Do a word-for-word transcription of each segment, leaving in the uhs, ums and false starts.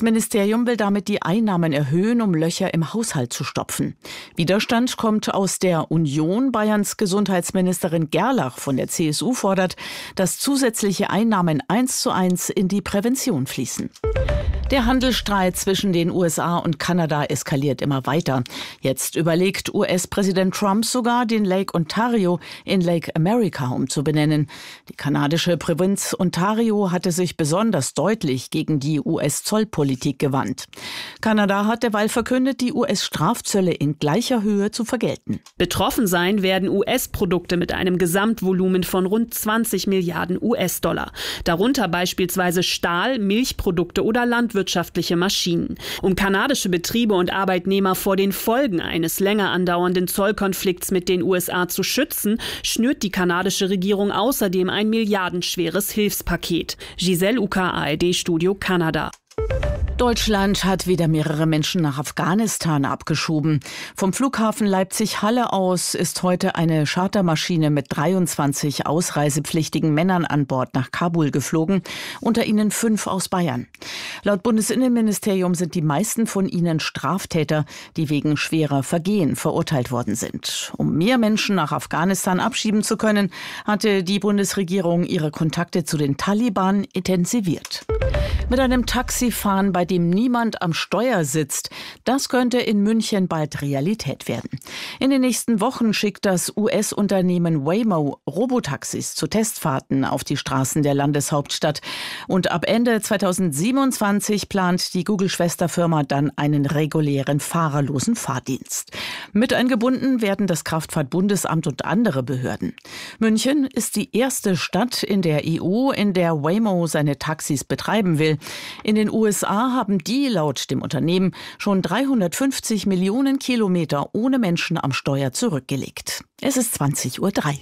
Wirtschaftsministerium will damit die Einnahmen erhöhen, um Löcher im Haushalt zu stopfen. Widerstand kommt aus der Union. Bayerns Gesundheitsministerin Gerlach von der C S U fordert, dass zusätzliche Einnahmen eins zu eins in die Prävention fließen. Der Handelsstreit zwischen den U S A und Kanada eskaliert immer weiter. Jetzt überlegt U S-Präsident Trump sogar, den Lake Ontario in Lake America umzubenennen. Die kanadische Provinz Ontario hatte sich besonders deutlich gegen die U S-Zollpolitik gewandt. Kanada hat derweil verkündet, die U S-Strafzölle in gleicher Höhe zu vergelten. Betroffen sein werden U S-Produkte mit einem Gesamtvolumen von rund zwanzig Milliarden U S-Dollar. Darunter beispielsweise Stahl, Milchprodukte oder landwirtschaftliche Maschinen. Um kanadische Betriebe und Arbeitnehmer vor den Folgen eines länger andauernden Zollkonflikts mit den U S A zu schützen, schnürt die kanadische Regierung außerdem ein milliardenschweres Hilfspaket. Giselle Uka, A R D-Studio Kanada. Deutschland hat wieder mehrere Menschen nach Afghanistan abgeschoben. Vom Flughafen Leipzig-Halle aus ist heute eine Chartermaschine mit dreiundzwanzig ausreisepflichtigen Männern an Bord nach Kabul geflogen, unter ihnen fünf aus Bayern. Laut Bundesinnenministerium sind die meisten von ihnen Straftäter, die wegen schwerer Vergehen verurteilt worden sind. Um mehr Menschen nach Afghanistan abschieben zu können, hatte die Bundesregierung ihre Kontakte zu den Taliban intensiviert. Mit einem Taxifahren, bei dem niemand am Steuer sitzt, das könnte in München bald Realität werden. In den nächsten Wochen schickt das U S-Unternehmen Waymo Robotaxis zu Testfahrten auf die Straßen der Landeshauptstadt. Und ab Ende zweitausendsiebenundzwanzig plant die Google-Schwesterfirma dann einen regulären fahrerlosen Fahrdienst. Mit eingebunden werden das Kraftfahrtbundesamt und andere Behörden. München ist die erste Stadt in der E U, in der Waymo seine Taxis betreiben will. In den U S A haben die laut dem Unternehmen schon dreihundertfünfzig Millionen Kilometer ohne Menschen am Steuer zurückgelegt. Es ist zwanzig Uhr drei.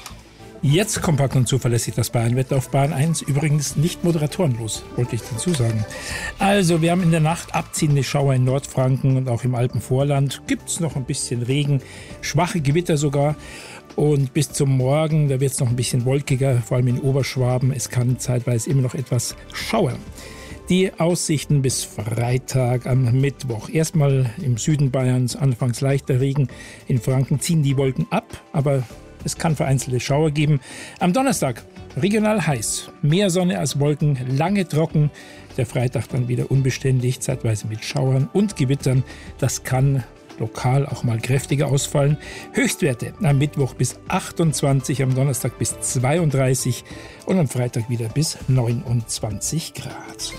Jetzt kompakt und zuverlässig das Bayern-Wetter auf Bahn eins. Übrigens nicht moderatorenlos, wollte ich dazu sagen. Also, wir haben in der Nacht abziehende Schauer in Nordfranken und auch im Alpenvorland. Gibt es noch ein bisschen Regen, schwache Gewitter sogar. Und bis zum Morgen, da wird es noch ein bisschen wolkiger, vor allem in Oberschwaben. Es kann zeitweise immer noch etwas schauern. Die Aussichten bis Freitag am Mittwoch. Erstmal im Süden Bayerns anfangs leichter Regen. In Franken ziehen die Wolken ab, aber es kann vereinzelte Schauer geben. Am Donnerstag regional heiß. Mehr Sonne als Wolken, lange trocken. Der Freitag dann wieder unbeständig, zeitweise mit Schauern und Gewittern. Das kann lokal auch mal kräftiger ausfallen. Höchstwerte am Mittwoch bis achtundzwanzig, am Donnerstag bis zweiunddreißig und am Freitag wieder bis neunundzwanzig Grad.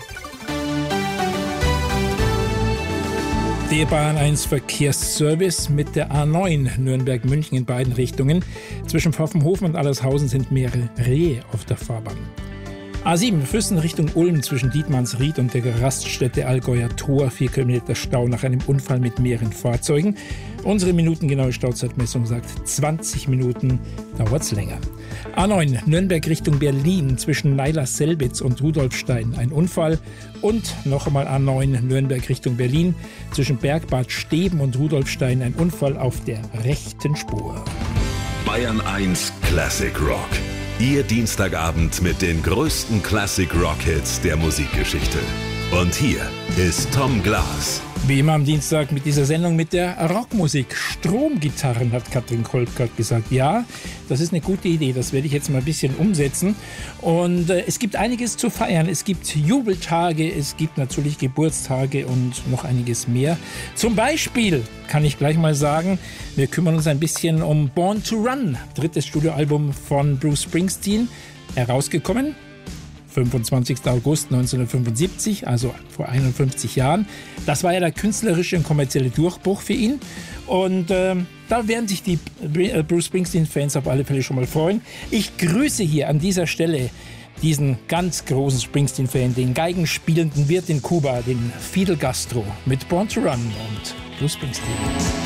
Der Bahn eins Verkehrsservice mit der A neun Nürnberg-München in beiden Richtungen. Zwischen Pfaffenhofen und Allershausen sind mehrere Rehe auf der Fahrbahn. A sieben Füssen Richtung Ulm zwischen Dietmannsried und der Raststätte Allgäuer Tor. Vier Kilometer Stau nach einem Unfall mit mehreren Fahrzeugen. Unsere minutengenaue Stauzeitmessung sagt, zwanzig Minuten dauert es länger. A neun Nürnberg Richtung Berlin zwischen Neiler-Selbitz und Rudolfstein ein Unfall. Und noch einmal A neun Nürnberg Richtung Berlin zwischen Bergbad Steben und Rudolfstein ein Unfall auf der rechten Spur. Bayern eins Classic Rock. Ihr Dienstagabend mit den größten Classic-Rock-Hits der Musikgeschichte. Und hier ist Tom Glas. Wie immer am Dienstag mit dieser Sendung mit der Rockmusik. Stromgitarren, hat Katrin Kolb gerade gesagt. Ja, das ist eine gute Idee. Das werde ich jetzt mal ein bisschen umsetzen. Und äh, es gibt einiges zu feiern. Es gibt Jubeltage, es gibt natürlich Geburtstage und noch einiges mehr. Zum Beispiel kann ich gleich mal sagen, wir kümmern uns ein bisschen um Born to Run. Drittes Studioalbum von Bruce Springsteen, herausgekommen. fünfundzwanzigster August neunzehnhundertfünfundsiebzig, also vor einundfünfzig Jahren. Das war ja der künstlerische und kommerzielle Durchbruch für ihn. Und äh, da werden sich die Bruce Springsteen-Fans auf alle Fälle schon mal freuen. Ich grüße hier an dieser Stelle diesen ganz großen Springsteen-Fan, den geigenspielenden Wirt in Kuba, den Fidel Castro, mit Born to Run und Bruce Springsteen.